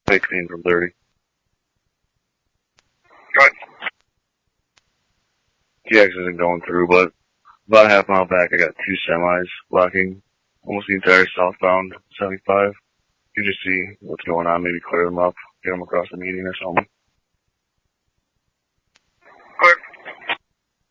16 from 30. Good. TX isn't going through, but about a half mile back, I got two semis blocking almost the entire southbound 75. You just see what's going on, maybe clear them up, get them across the median or something.